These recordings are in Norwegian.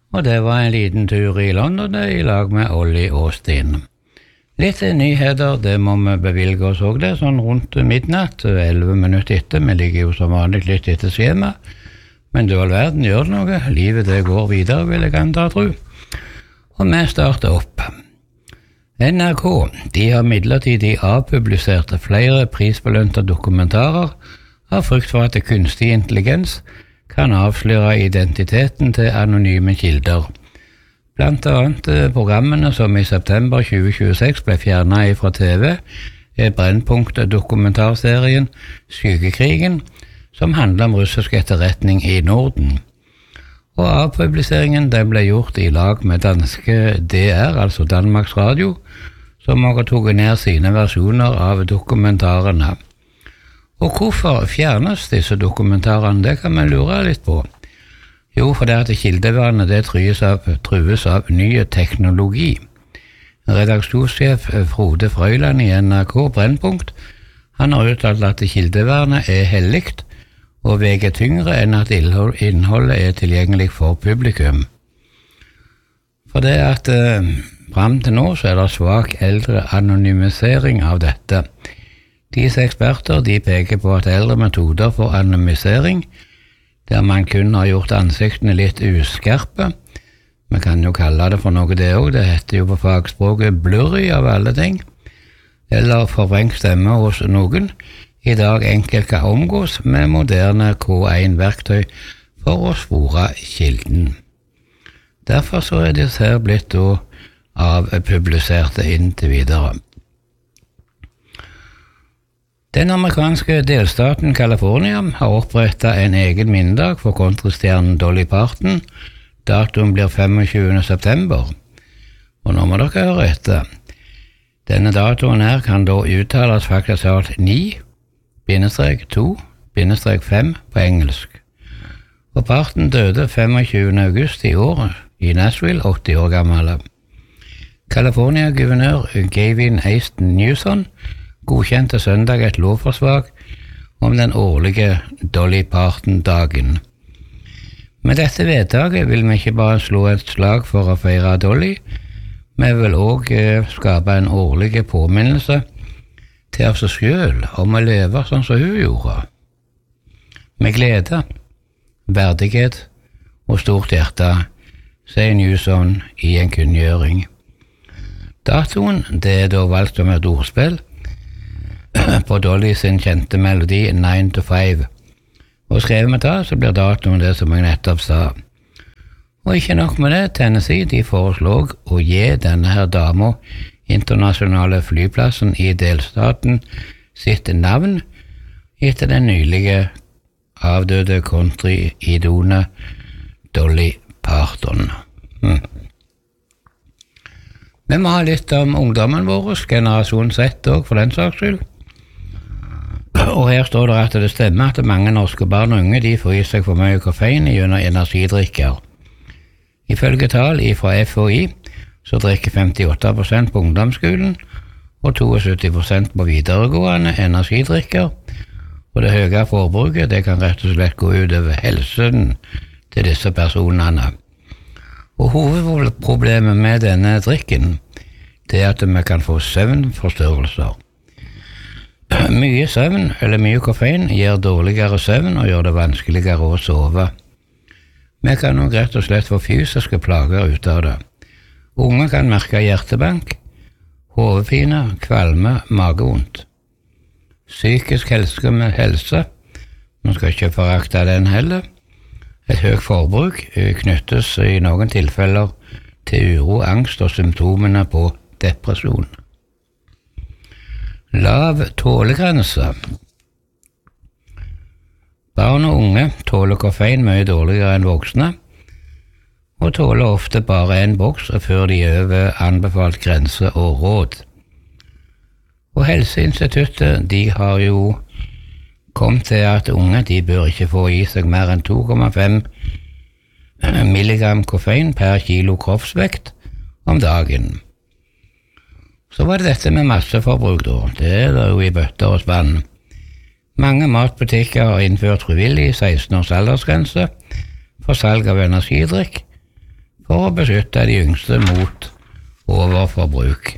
Og det var en liten tur i London i lag med Olli og Stine. Litt nyheter, det må vi bevilge oss også det, sånn rundt midnatt, 11 minutter etter. Vi ligger jo som vanlig litt etter skjema, men du all verden gjør det noe. Livet det går videre, vil jeg anta tro. Og vi starter opp. NRK, de har midlertidig avpublisert flere prisbelønte dokumentarer av frykt for at kunstig intelligens kan avsløre identiteten til anonyme kilder. Blant annet programmene som i september 2026 ble fjernet fra TV, Brennpunkt-dokumentarserien Skygekrigen, som handler om russisk etterretning i Norden. Og avpubliseringen den ble gjort i lag med danske DR, altså Danmarks Radio, som også tog ned sine versjoner av dokumentarene. Og hvorfor fjernes disse dokumentarene, det kan man lure litt på. Jo, for det at kildevernet det trues av ny teknologi. Redaksjonssjef Frode Frøyland i NRK Brennpunkt, han har uttalt at kildevernet er helligt og veger tyngre enn at innholdet er tilgjengelig for publikum. For det at frem til nå så er det svak eldre anonymisering av dette. Disse eksperter de peker på at eldre metoder for anonymisering, der man kun har gjort ansiktene litt uskarpe, vi kan jo kalle det for noe det også, det heter jo på fagspråket blurry av alle ting, eller forvrengt stemme hos noen, i dag enkelt kan omgås med moderne K1-verktøy for å spore kilden. Derfor så er disse her blitt avpubliserte inntil videre. Den amerikanske delstaten California har opprettet en egen minnedag for countrystjernen Dolly Parton. Datoen blir 25. september. Og nå må dere høre etter. Denne datoen her kan da uttales faktisk alt 9-2-5 på engelsk. Og Parton døde 25. august i år i Nashville, 80 år gammel. California-guvernør Gavin Newsom godkjente søndag et lovforslag om den årlige Dolly Parton-dagen. Med dette vedtaket vil vi ikke bare slå et slag for å feire Dolly, vi vil også skape en årlig påminnelse til oss selv om å leve sånn som hun gjorde. Med glede, verdighet og stort hjerte, sier Newsom i en kunngjøring. Datoen det er da valgt som et ordspill på Dolly sin kjente melodi 9 to 5. Og skrevet med det, så blir datoen det som jeg nettopp sa. Og ikke nok med det, Tennessee de foreslår å gi denne her dama internasjonale flyplassen i delstaten sitt navn etter den nylige avdøde country-idone Dolly Parton. Vi må ha litt om ungdommen vår, generasjon Z også, for den saks skyld. Og her står det at det stemmer at mange norske barn og unge de får i seg for mye koffein gjennom energidrikker. Ifølge tall fra FHI så drikker 58% på ungdomsskolen og 72% på videregående energidrikker, og det høye forbruket det kan rett og slett gå ut over helsen til disse personene. Og hovedproblemet med denne drikken det er at vi kan få søvnforstyrrelser. Mye søvn eller mye koffein gir dårligere søvn og gjør det vanskeligere å sove. Vi kan nok rett og slett få fysiske plager ut av det. Unge kan merke hjertebank, hodepine, kvalme, magevondt. Psykisk helse, nå skal jeg ikke forakte den heller. Et høyt forbruk knyttes i noen tilfeller til uro, angst og symptomene på depresjon. Lav tålegrense. Barn og unge tåler koffein mye dårligere enn voksne, og tåler ofte bare en boks før de er over anbefalt grense og råd. Og Helseinstituttet de har jo kommet til at unge de bør ikke få i seg mer enn 2,5 milligram koffein per kilo kroppsvekt om dagen. Så var det dette med masseforbruk da. Det er det jo i bøtter og spann. Mange matbutikker har innført frivillig 16 års aldersgrense for salg av energidrikk, for å beskytte de yngste mot overforbruk.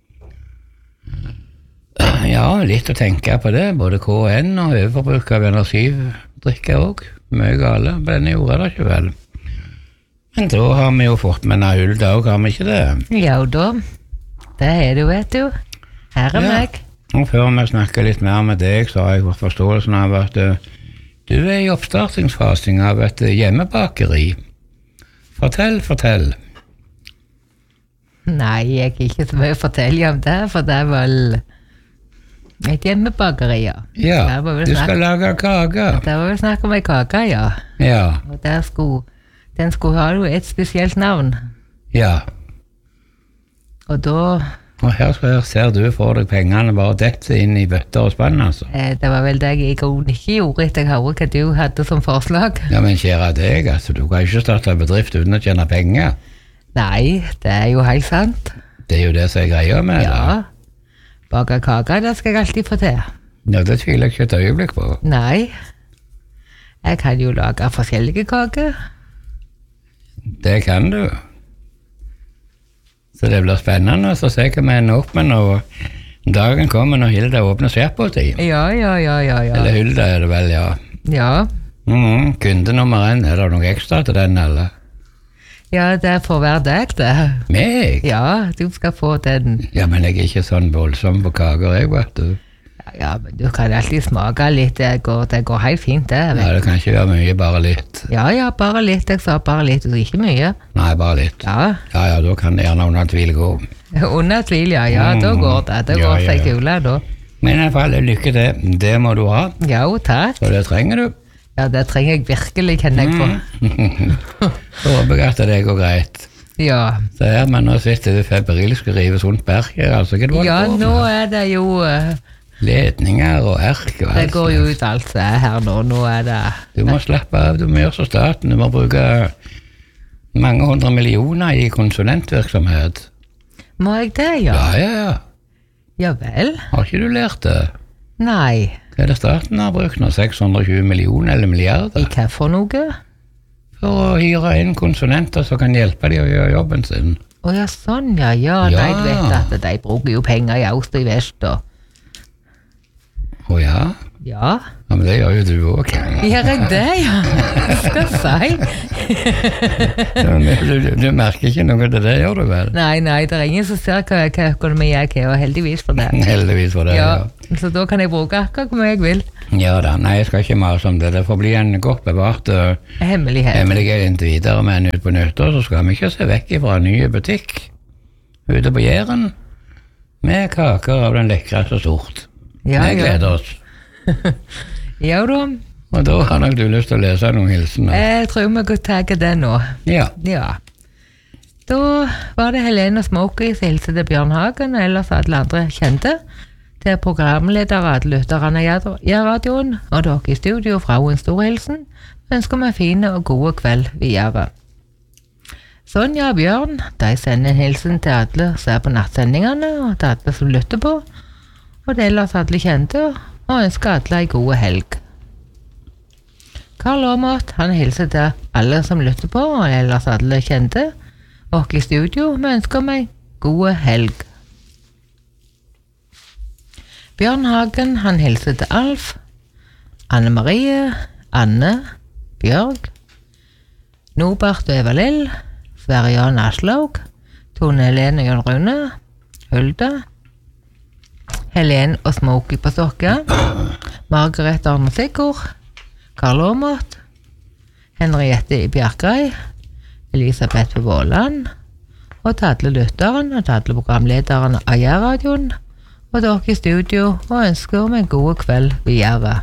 Ja, litt å tenke på det, både KN og overforbruk av energidrikke også. Mye gale på denne jorda da ikke vel. Men da har vi jo fått med Hulda også, har vi ikke det? Ja da, det er du, vet du. Her er meg. Og før vi snakker litt mer med deg, så har jeg fått forståelsen av at du er i oppstartingsfasen av et hjemmebakeri. Fortell. Nei, jeg har ikke så mye å fortelle om det, for det er vel et hjemmebakeri, ja. Ja, du skal lage kake. Det var vel snakk om en kake, ja. Ja. Og den skulle ha jo et spesielt navn. Ja. Og da... Og her ser du for deg pengene bare dette inn i bøtter og spann, altså. Det var vel det jeg i grunnen ikke gjorde etter jeg hørte hva du hadde som forslag. Ja, men kjære deg, altså, du kan ikke starte bedrift uten å tjene penger. Nei, det er jo helt sant. Det er jo det som er greia med det. Ja, bake kake, det skal jeg alltid få til. Ja, det tviler jeg ikke et øyeblikk på. Nei, jeg kan jo lage forskjellige kaker. Det kan du. Så det blir spennende, så ser jeg hva vi ender opp med når dagen kommer når Hilda åpner skjerpet til. Ja. Eller Hilda er det vel, ja. Ja. Kunde nummer 1, er det noe ekstra til den, eller? Ja, det får være deg, det. Meg? Ja, du skal få den. Ja, men jeg er ikke sånn voldsom på kaker, jeg, vet du. Ja, men du kan alltid smake litt, det går helt fint, det. Ja, det kan ikke være mye, bare litt. Ja, bare litt, jeg sa bare litt, og ikke mye. Nei, bare litt. Ja, da kan det gjerne under tvil gå. Under tvil, ja, da går det. Det går seg kula, da. Men i hvert fall, lykke til. Det må du ha. Ja, takk. Så det trenger du. Ja, det trenger jeg virkelig, kjenner jeg på. Så håper jeg at det går greit. Ja. Så her, men nå sitter du febrilsk og river sånt berg her, altså ikke det var ja, nå er det jo... ledninger og erk og alt. Det går jo ut alt som er her nå er det... Du må slappe av, du må gjøre som staten, du må bruke mange 100 millioner i konsulentvirksomhet. Må jeg det, ja? Ja. Ja vel? Har ikke du lært det? Nei. Hva er det staten har brukt nå? 620 millioner eller milliarder? I hva for noe? For å hyre inn konsulenter som kan hjelpe de å gjøre jobben sin. Ja, sånn, ja. Nei, du vet at de bruker jo penger i øst og i vest, og... Ja? Ja, Men det gjør jo du også. gjør jeg det, ja? Hva skal jeg si? Du merker ikke noe til det, gjør du vel? Nei, det er ingen som ser hva økonomi jeg har, og heldigvis for det. Heldigvis for det, ja. Så da kan jeg bruke akkurat hvor jeg vil. Ja da, nei, jeg skal ikke mase om det. Det får bli en godt bevart Hemmelighet. inntil videre, men ut på nyttår så skal vi ikke se vekk fra en ny butikk ute på Jæren med kaker av den lekreste sort. Ja. Jeg gleder oss. Ja da. Og da har nok du lyst til å lese noen hilsener. Jeg tror vi kan ta det nå. Ja. Da var det Helene Smokey som hilste til Bjørn Hagen, og ellers alle andre kjente, til programledere og lytterne i radioen, og dere i studio fra en stor hilsen. Ønsker vi fine og gode kveld videre. Sonja og Bjørn, de sender en hilsen til alle som er på nattsendingene, og til alle som lytter på, og det ellers alle kjente, og ønsker alle en god helg. Karl Aamodt, han hilser til alle som lytter på, og ellers alle kjente, og i studio, vi ønsker meg god helg. Bjørn Hagen, han hilser til Alf, Anne Marie, Anne, Bjørg, Norbert og Eva-Lill, Sverre Jan Aslaug, Tone Helene og Jon Rune, Hulda, Helene og Smokey på Stokke, Margaret Arne Sigurd, Karl Aamodt, Henriette i Bjerkrei, Elisabeth på Våland, og til alle lytteren og til alle programlederne av Jærradioen, og dere i studio, og ønsker om en god kveld videre.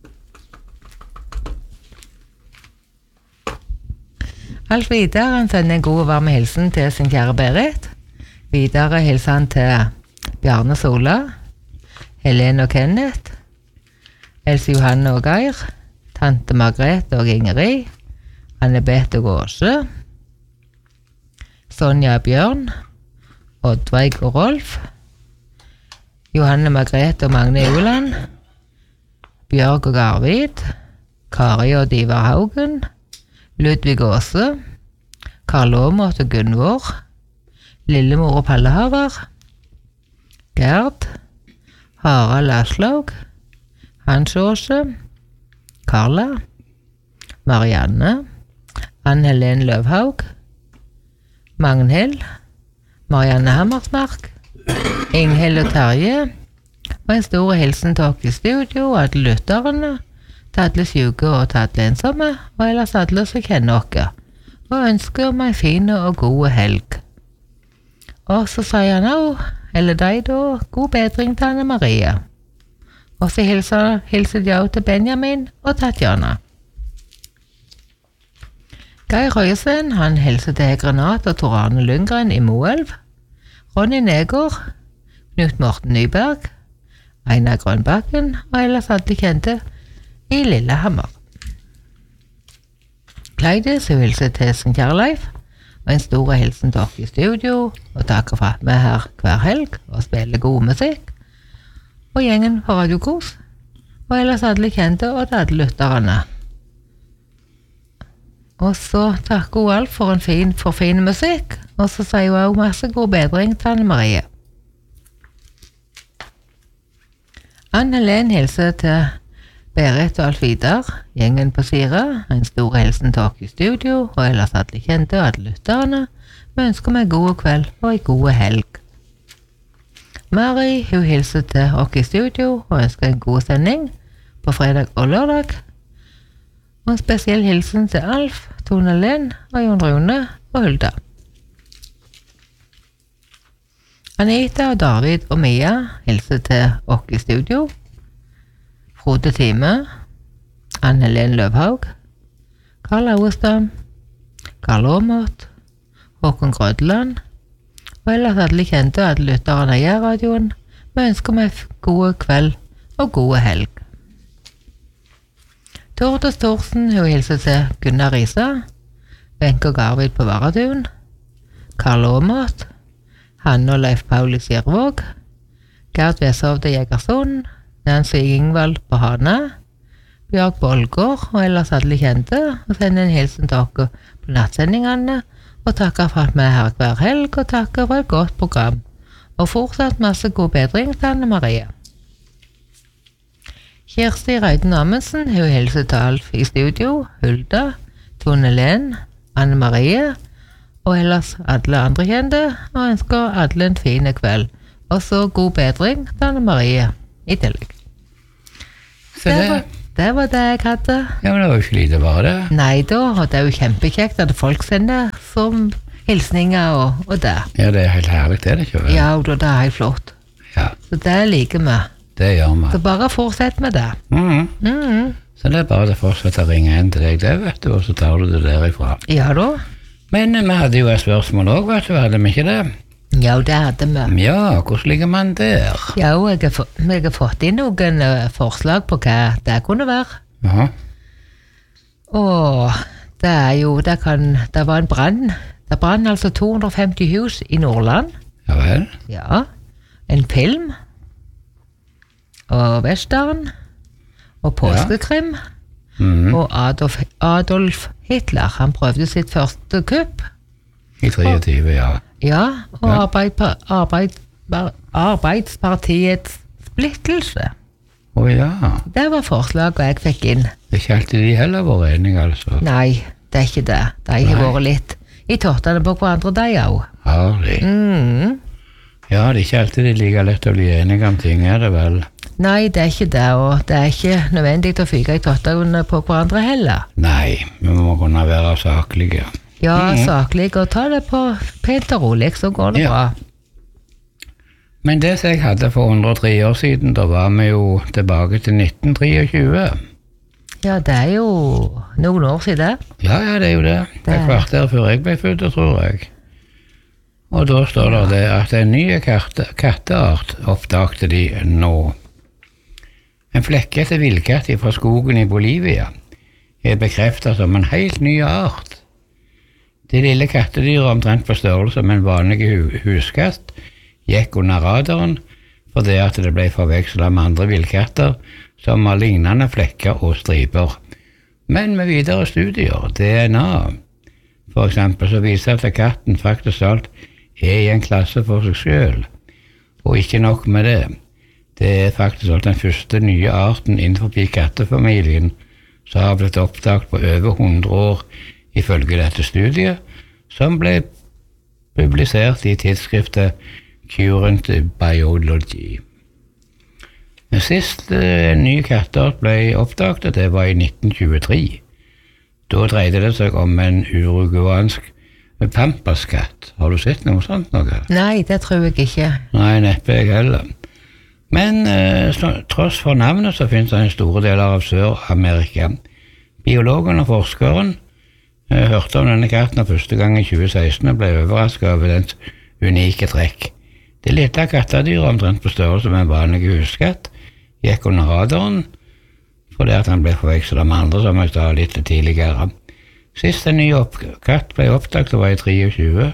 Alf Vidar, han sender en god og varm hilsen til sin kjære Berit. Videre hilser han til Bjarne Sola, Helene og Kenneth, Else Johanne og Geir, tante Margrethe og Ingrid, Anne-Beth og Åse, Sonja og Bjørn, Oddveig og Rolf, Johanne Margrethe og Magne Uland, Bjørg og Arvid, Kari og Divar Haugen, Ludvig Åse, Karl Aamodt og Gunvor, Lillemor og Pallehaver, Gerd, Harald Aslaug, Hans Åse, Karla, Marianne, Ann-Helen Løvhaug, Magnhild, Marianne Hammersmark, Inghild og Terje, og en stor hilsen til dere i studio, alle lytterne, til alle syke og til alle ensomme, og ellers alle som kjenner dere, og ønsker meg en fin og god helg. Og så sier han også, eller deg da, god bedring til Anne Marie. Og så hilser de også til Benjamin og Tatjana. Geir Røyesen, han hilser til Granat og Tor Arne Lundgren i Moelv, Ronny Negård, Knut Morten Nyberg, Einar Grønbakken og ellers alle kjente i Lillehammer. Kleidis hilser til St. Kjærleif, og en stor hilsen til dere i studio, og takker for at vi er her hver helg og spiller god musikk, og gjengen på Radio Kos, og ellers alle kjente og til alle lytterne. Og så takker hun Alf for fin musikk, og så sier hun også masse god bedring til Anne Marie. Anne-Helen hilser til Berit og Alf Vidar, gjengen på Sira, en stor hilsen til dere i studio, og ellers alle kjente og alle lytterne. Vi ønsker meg god kveld og en god helg. Mari, hun hilser til dere i studio, og ønsker en god sending på fredag og lørdag. Og en spesiell hilsen til Alf, Tone Len og Jon Rune og Hulda. Anita og David og Mia hilser til dere i studio. Frode Time, Anne-Helen Løvhaug, Karl Auestam, Karl Aamodt, Håkon Grødland, og ellers alle kjente og alle lytterne i radioen. Vi ønsker meg god kveld og god helg. Tordes Thorsen, hun hilser til Gunnar Risa, Benke og Garvid på Varadun, Karl Aamodt, Hanne og Leif Pauli Sirvåg, Gerd Veshovde Jegersson, Nancy Ingvald på Hana, Bjørg Bolgård og ellers alle kjente, og sender en hilsen til dere på nattsendingene, og takker for at vi er her hver helg, og takker for et godt program, og fortsatt masse god bedring til Anne Marie. Kjersti Reiden Amundsen, hun hilser til Alf i studio, Hulda, Tone Len, Anne Marie, og ellers alle andre kjente, og ønsker alle en fin kveld, og så god bedring til Anne Marie i tillegg. Det var det jeg hadde. Ja, men det var jo ikke lite bare det. Nei da, og det er jo kjempekjekt at folk sender som hilsninger og det. Ja, det er helt herlig, det er det ikke vel? Ja, og det er helt flott. Ja. Så det liker vi. Det gjør vi. Så bare fortsett med det. Så det er bare å fortsette å ringe inn til deg, det vet du, og så tar du det derifra. Ja da. Men vi hadde jo et spørsmål også, vet du, hadde vi ikke det? Ja, det hadde vi. Ja, hvordan ligger man der? Ja, jeg har fått inn noen forslag på hva det kunne være. Jaha. Og det er jo, det var en brann. Det brann altså 250 hus i Nordland. Ja vel? Ja, en film, og western, og påskekrim, og Adolf Hitler, han prøvde sitt første kupp. I 23, ja. Ja, og Arbeidspartiets splittelse. Ja. Det var forslaget jeg fikk inn. Det er ikke alltid de heller var enige, altså. Nei, det er ikke det. De har vært litt i tottene på hverandre, de også. Herlig. Ja, det er ikke alltid det like lett å bli enige om ting, er det vel? Nei, det er ikke det, og det er ikke nødvendig å fyke i tottene på hverandre heller. Nei, vi må kunne være saklige. Ja, saklige, og ta det på pent og rolig, så går det bra. Men det som jeg hadde for 103 år siden, da var vi jo tilbake til 1923. Ja, det er jo noen år siden. Ja, det er jo det. Det er kvarter før jeg ble født, tror jeg. Og da står det at en ny katteart oppdagte de nå. En flekkete villkatt fra skogen i Bolivia er bekreftet som en helt ny art. Det lille kattedyret, omtrent på størrelse med en vanlig huskatt, gikk under radaren fordi at det ble forvekslet med andre villkatter som har lignende flekker og striper. Men med videre studier, DNA, For eksempel så viser det at katten faktisk alt i en klasse for seg selv. Og ikke nok med det. Det faktisk alt den første nye arten innenfor kattefamilien som har blitt oppdaget på over 100 år ifølge dette studiet, som ble publisert i tidsskriftet Current Biology. Den siste nye katteart ble oppdaget, det var i 1923. Da dreide det seg om en uruguansk pampaskatt. Har du sett noe sånt noe? Nei, det tror jeg ikke. Nei, neppe jeg heller. Men tross for navnet så finnes det en store deler av Sør-Amerika. Biologen og forskeren hørte om denne katten første gang i 2016 og ble overrasket over dens unike trekk. Det lille kattedyret, omtrent på størrelse med en vanlig huskatt, gikk under radaren fordi at han ble forvekslet med andre, som jeg sa litt tidligere. Sist en ny katt ble oppdaget, var i 23.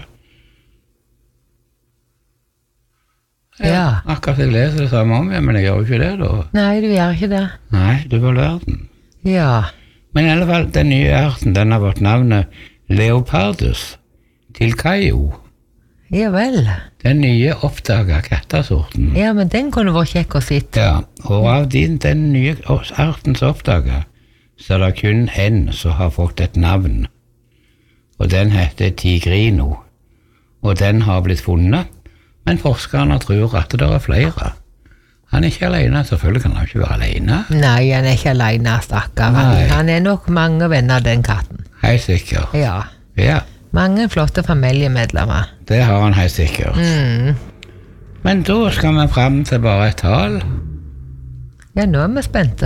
Ja. Akkurat jeg leser det samme om igjen, men jeg gjør jo ikke det da. Nei, du gjør ikke det. Nei, du var verden. Ja. Men i alle fall, den nye arten, den har fått navnet Leopardus tilcaio. Ja vel. Den nye oppdaget kattesorten. Ja, men den kunne vært kjekk å sitte. Ja, og av den nye arten som oppdaget, så er det kun en som har fått et navn. Og den heter Tigrino. Og den har blitt funnet, men forskerne tror at det er flere. Han er ikke alene, selvfølgelig kan han ikke være alene. Nei, han er ikke alene, stakkar. Han er nok mange venner, den katten. Helt sikker. Ja. Ja. Mange flotte familiemedlemmer. Det har han helt sikkert. Men da skal vi frem til bare et tall. Ja, nå er vi spente.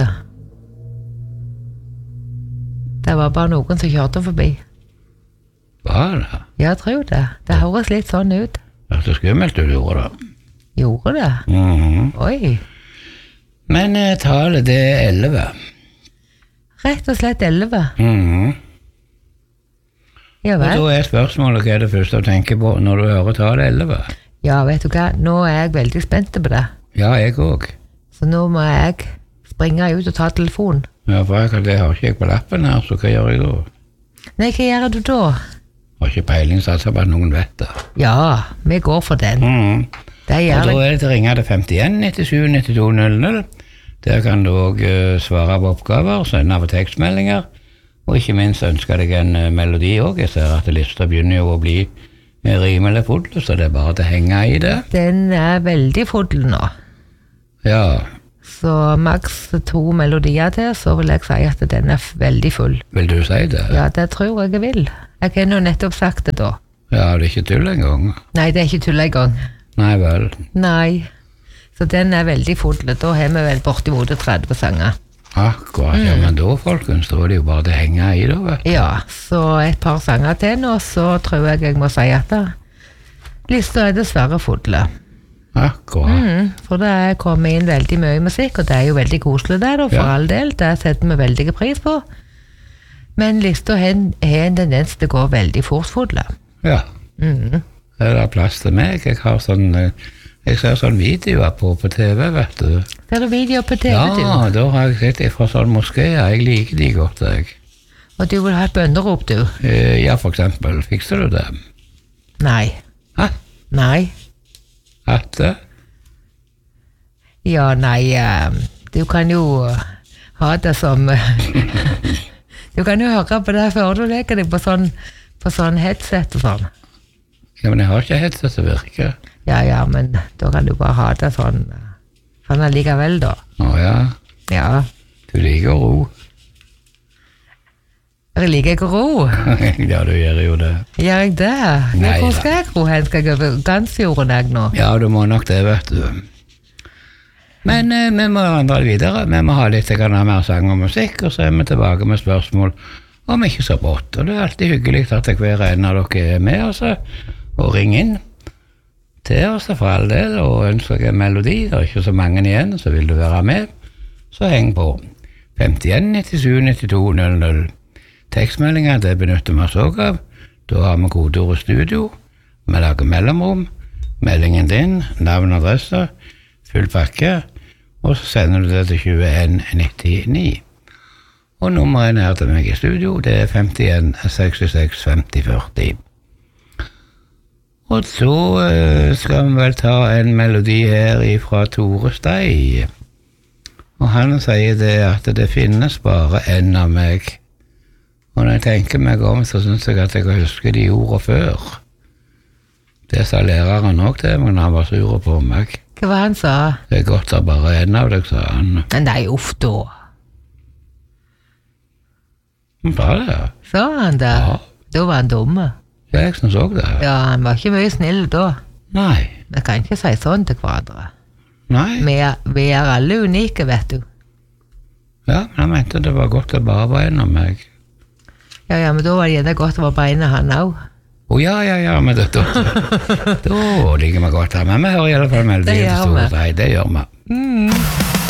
Det var bare noen som kjørte forbi. Var det? Ja, jeg tror det. Det høres litt sånn ut. Det er skummelt du gjorde det. Gjorde det? Oi. Men tallet det er 11. Rett og slett 11. Ja Og vel. da er spørsmålet hva er det første du tenker på når du hører tallet 11? Ja, vet du hva? Nå er jeg veldig spent på det. Ja, jeg også. Så nå må jeg springe ut og ta telefonen. Ja, for det har ikke jeg på lappen her, så hva gjør jeg da? Nei, hva gjør du da? Har ikke peiling, satser på at noen vet det. Ja, vi går for den. Det Og gjør da jeg. er det til å ringe til 51 97 92 00. Der kan du også svare på oppgaver, sende på tekstmeldinger, og ikke minst ønsker deg en melodi også. Jeg ser at lista begynner jo å bli rimelig full, så det er bare til å henge i det. Den er veldig full nå. Ja, Så maks 2 melodier til, så vil jeg si at den er veldig full. vil du si det? Ja, det tror jeg vil. Jeg har nå nettopp sagt det da. Ja, det er ikke tull engang. Nei, det er ikke tull engang. Nei vel. Nei. Så den er veldig full. Da har vi vel bortimot 30 sanger. Akkurat, ja, men da, folkens, da er det jo bare til å henge i da, vet du. Ja, så et par sanger til nå, så tror jeg må si at lista er dessverre full. Akkurat. For det er kommet inn veldig mye musikk, og det er jo veldig koselig der, og for Ja. all del, det setter vi veldig pris på. Men lista har en tendens til å gå veldig fort full. Ja. Er det plass til meg? Jeg har sånn, jeg ser sånn videoer på TV, vet du. Ser du video på TV, Ja, du? da har jeg sett fra sånn moskéer. Jeg liker de godt, jeg. Og du vil ha et bønnerop, du? Ja, for eksempel. Fikser du det? Nei. Hæ? Nei. Hatte? Ja, nei, du kan jo ha det som Du kan jo høre på det før du leker deg på sånn headset og sånn. Ja, men jeg har ikke headset som virker. Ja, men da kan du bare ha det sånn allikevel, da. Å ja, Ja. du liker ro. Jeg liker ikke ro. Ja, du gjør jo det. Gjør jeg det? Nei Hvor da. skal jeg ro hen? Skal jeg over Gansfjorden jeg nå? Ja, du må nok det, vet du. Men vi må vandre videre. Vi må ha litt mer sang og musikk, og så er vi tilbake med spørsmål om ikke så brått. Og det er alltid hyggelig at hver en av dere er med oss og ringer inn til oss for all del, og ønsker deg en melodi. Det er ikke så mange igjen, så vil du være med, så heng på. 51 97 92 00. Tekstmeldinger, det benytter vi oss også av. Da har vi kodeordet studio. Vi lager mellomrom, meldingen din, navn og adresse, full pakke, og så sender du det til 2199. Og nummeret her til meg i studio, det er 51 66 50 40. Og så skal vi vel ta en melodi her fra Tore Stei. Og han sier det at det finnes bare en av meg. Og når jeg tenker meg om, så synes jeg at jeg husker de ordene før. Det sa læreren også til meg når han var sur på meg. Hva var han sa? Det er godt at bare en av deg, sa han. Nei, uff da. Sa det? Sa han det? Ja. Da var han dumme. Ja, jeg synes også det. Ja, han var ikke mye snill da. Nei. Vi kan ikke si sånn til hverandre. Nei. Vi er alle unike, vet du. Ja, men jeg mente det var godt å bare være en av meg. Ja, men da var det gjerne godt å være beina han også. Ja, men da liker vi godt her. Men vi hører i alle fall melodien til Store Stei, det gjør vi.